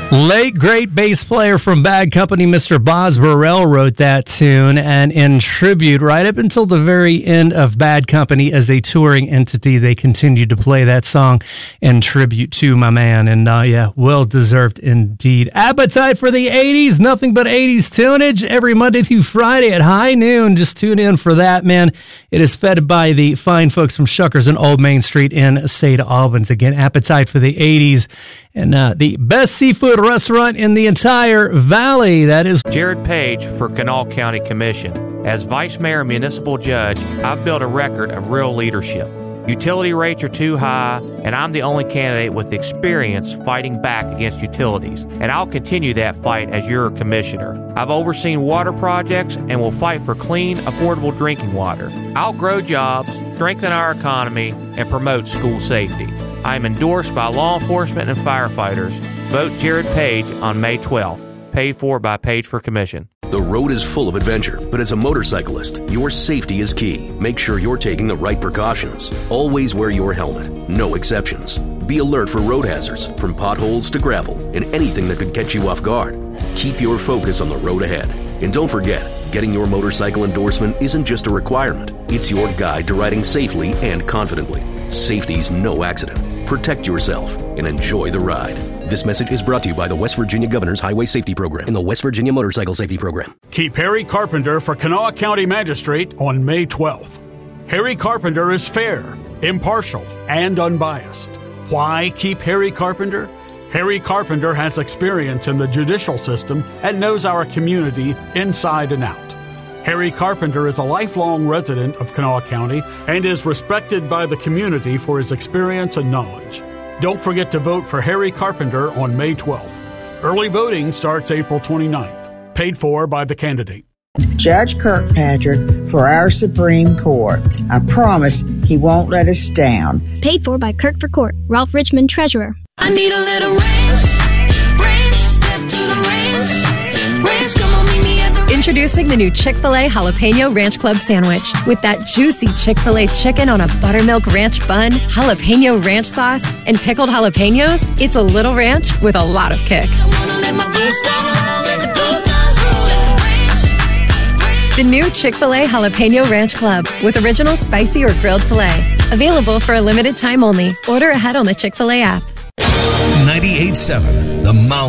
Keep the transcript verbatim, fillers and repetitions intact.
Late great bass player from Bad Company, Mister Boz Burrell, wrote that tune, and in tribute, right up until the very end of Bad Company as a touring entity, they continued to play that song in tribute to my man, and uh, yeah, well-deserved indeed. Appetite for the eighties, nothing but eighties tunage every Monday through Friday at high noon. Just tune in for that, man. It is fed by the fine folks from Shuckers and Old Main Street in Saint Albans. Again, Appetite for the eighties, and uh, the best seafood restaurant in the entire valley. That is Jared Page for Kanawha County Commission. As Vice Mayor and Municipal Judge, I've built a record of real leadership. Utility rates are too high, and I'm the only candidate with experience fighting back against utilities, and I'll continue that fight as your commissioner. I've overseen water projects and will fight for clean, affordable drinking water. I'll grow jobs, strengthen our economy, and promote school safety. I am endorsed by law enforcement and firefighters. Vote Jared Page on May twelfth. Paid for by Page for Commission. The road is full of adventure, but as a motorcyclist, your safety is key. Make sure you're taking the right precautions. Always wear your helmet. No exceptions. Be alert for road hazards, from potholes to gravel, and anything that could catch you off guard. Keep your focus on the road ahead. And don't forget, getting your motorcycle endorsement isn't just a requirement. It's your guide to riding safely and confidently. Safety's no accident. Protect yourself and enjoy the ride. This message is brought to you by the West Virginia Governor's Highway Safety Program and the West Virginia Motorcycle Safety Program. Keep Harry Carpenter for Kanawha County Magistrate on May twelfth. Harry Carpenter is fair, impartial, and unbiased. Why keep Harry Carpenter? Harry Carpenter has experience in the judicial system and knows our community inside and out. Harry Carpenter is a lifelong resident of Kanawha County and is respected by the community for his experience and knowledge. Don't forget to vote for Harry Carpenter on May twelfth. Early voting starts April twenty-ninth. Paid for by the candidate. Judge Kirkpatrick for our Supreme Court. I promise he won't let us down. Paid for by Kirk for Court. Ralph Richmond, Treasurer. I need a little range. Range, step to the range. Range, come on, meet me at the range. Introducing the new Chick-fil-A Jalapeno Ranch Club Sandwich. With that juicy Chick-fil-A chicken on a buttermilk ranch bun, jalapeno ranch sauce, and pickled jalapenos, it's a little ranch with a lot of kick. The new Chick-fil-A Jalapeno Ranch Club with original spicy or grilled filet. Available for a limited time only. Order ahead on the Chick-fil-A app. ninety-eight point seven The Mountain.